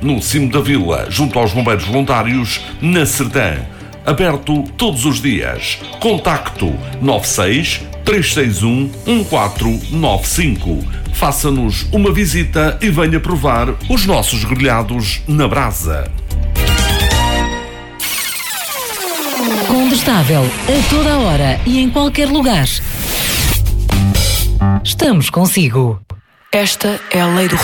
no cimo da vila, junto aos bombeiros voluntários, na Serdã. Aberto todos os dias. Contacto 96 361 1495. Faça-nos uma visita e venha provar os nossos grelhados na brasa. Condestável, a toda hora e em qualquer lugar. Estamos consigo. Esta é a lei do